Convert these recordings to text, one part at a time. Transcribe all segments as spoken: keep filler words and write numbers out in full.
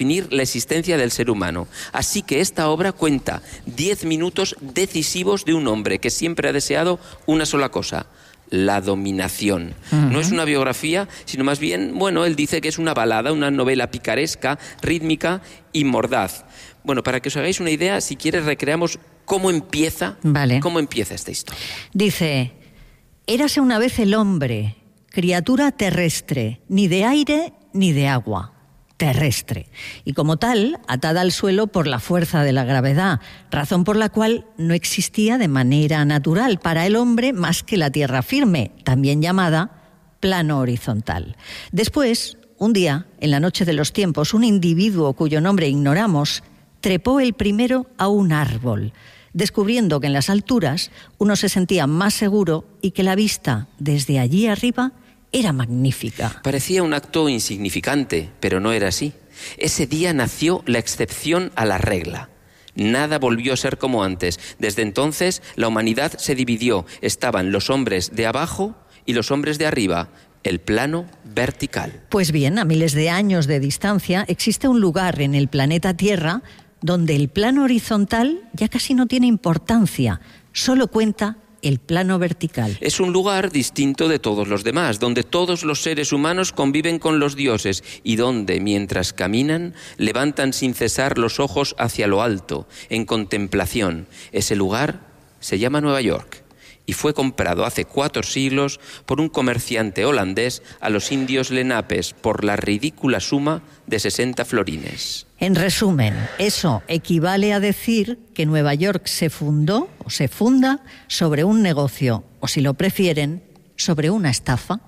definir la existencia del ser humano. Así que esta obra cuenta diez minutos decisivos de un hombre que siempre ha deseado una sola cosa: la dominación. Uh-huh. No es una biografía, sino más bien, bueno, él dice que es una balada, una novela picaresca, rítmica y mordaz. Bueno, para que os hagáis una idea, si quieres recreamos cómo empieza, vale. cómo empieza esta historia. Dice: érase una vez el hombre, criatura terrestre, ni de aire ni de agua, terrestre, y como tal, atada al suelo por la fuerza de la gravedad, razón por la cual no existía de manera natural para el hombre más que la tierra firme, también llamada plano horizontal. Después, un día, en la noche de los tiempos, un individuo cuyo nombre ignoramos trepó el primero a un árbol, descubriendo que en las alturas uno se sentía más seguro y que la vista desde allí arriba era magnífica. Parecía un acto insignificante, pero no era así. Ese día nació la excepción a la regla. Nada volvió a ser como antes. Desde entonces la humanidad se dividió. Estaban los hombres de abajo y los hombres de arriba. El plano vertical. Pues bien, a miles de años de distancia existe un lugar en el planeta Tierra donde el plano horizontal ya casi no tiene importancia, solo cuenta el plano vertical. Es un lugar distinto de todos los demás, donde todos los seres humanos conviven con los dioses y donde, mientras caminan, levantan sin cesar los ojos hacia lo alto, en contemplación. Ese lugar se llama Nueva York y fue comprado hace cuatro siglos por un comerciante holandés a los indios lenapes por la ridícula suma de sesenta florines. En resumen, eso equivale a decir que Nueva York se fundó o se funda sobre un negocio, o si lo prefieren, sobre una estafa.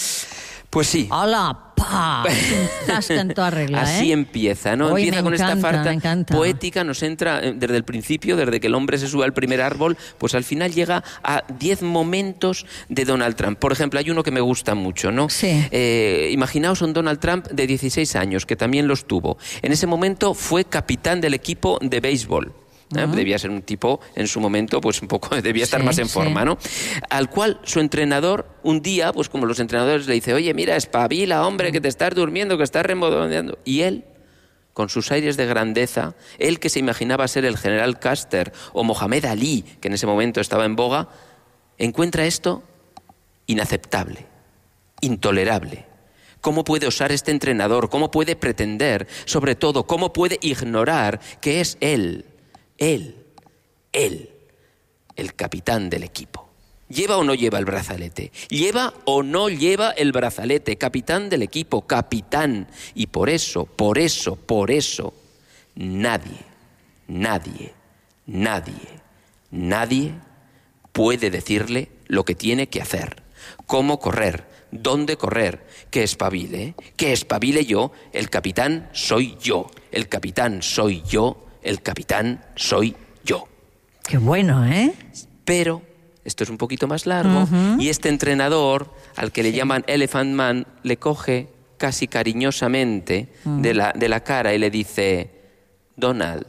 Pues sí. ¡Hala! ¡Pah! En toda regla, Así ¿eh? empieza, ¿no? Hoy empieza con encanta, esta farta me encanta. poética, nos entra desde el principio, desde que el hombre se sube al primer árbol, pues al final llega a diez momentos de Donald Trump. Por ejemplo, hay uno que me gusta mucho, ¿no? Sí. Eh, imaginaos un Donald Trump de dieciséis años, que también los tuvo. En ese momento fue capitán del equipo de béisbol. ¿Eh? Uh-huh. Debía ser un tipo, en su momento, pues un poco, debía estar sí, más en forma, sí. ¿no? Al cual su entrenador, un día, pues como los entrenadores le dice: oye, mira, espabila, hombre, que te estás durmiendo, que estás remodoneando. Y él, con sus aires de grandeza, él que se imaginaba ser el general Custer o Mohamed Ali, que en ese momento estaba en boga, encuentra esto inaceptable, intolerable. ¿Cómo puede osar este entrenador? ¿Cómo puede pretender? Sobre todo, ¿cómo puede ignorar que es él? Él, él, el capitán del equipo. ¿Lleva o no lleva el brazalete? ¿Lleva o no lleva el brazalete? Capitán del equipo, capitán. Y por eso, por eso, por eso, nadie, nadie, nadie, nadie puede decirle lo que tiene que hacer, cómo correr, dónde correr, que espabile, que espabile yo. El capitán soy yo, el capitán soy yo. El capitán soy yo. Qué bueno, ¿eh? Pero esto es un poquito más largo, uh-huh. y este entrenador, al que le sí. llaman Elephant Man, le coge casi cariñosamente uh-huh. de la, de la cara y le dice: Donald,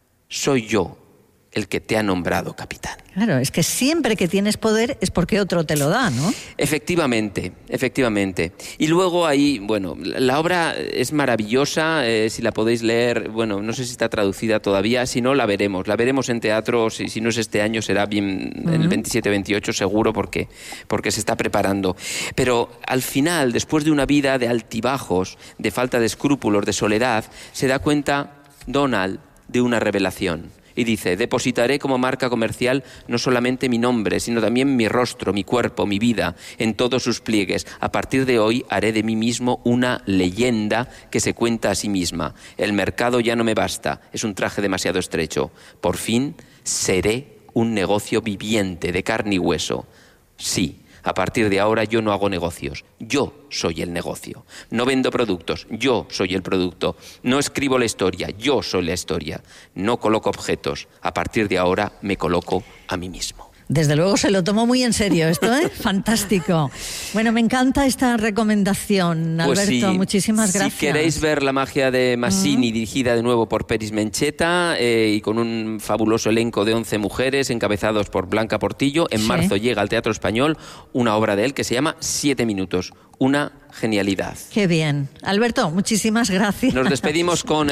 soy yo el que te ha nombrado capitán. Claro, es que siempre que tienes poder es porque otro te lo da, ¿no? Efectivamente, efectivamente. Y luego ahí, bueno, la obra es maravillosa, eh, si la podéis leer, bueno, no sé si está traducida todavía, si no la veremos, la veremos en teatro, si, si no es este año será bien uh-huh. el veintisiete veintiocho seguro porque, porque se está preparando. Pero al final, después de una vida de altibajos, de falta de escrúpulos, de soledad, se da cuenta Donald de una revelación. Y dice: depositaré como marca comercial no solamente mi nombre, sino también mi rostro, mi cuerpo, mi vida, en todos sus pliegues. A partir de hoy haré de mí mismo una leyenda que se cuenta a sí misma. El mercado ya no me basta, es un traje demasiado estrecho. Por fin seré un negocio viviente de carne y hueso. Sí. A partir de ahora yo no hago negocios, yo soy el negocio. No vendo productos, yo soy el producto. No escribo la historia, yo soy la historia. No coloco objetos, a partir de ahora me coloco a mí mismo. Desde luego se lo tomó muy en serio esto, ¿eh? Fantástico. Bueno, me encanta esta recomendación, Alberto, pues sí, muchísimas gracias. Si queréis ver La magia de Masini, uh-huh. dirigida de nuevo por Peris Mencheta eh, y con un fabuloso elenco de once mujeres encabezados por Blanca Portillo, en sí. marzo llega al Teatro Español una obra de él que se llama Siete minutos, una genialidad. Qué bien. Alberto, muchísimas gracias. Nos despedimos con